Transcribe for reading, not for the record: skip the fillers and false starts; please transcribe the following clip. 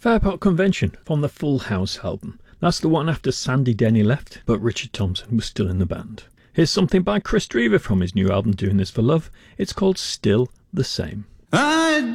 Fairport Convention from the Full House album. That's the one after Sandy Denny left, but Richard Thompson was still in the band. Here's something by Chris Drever from his new album Doing This for Love. It's called Still the Same. I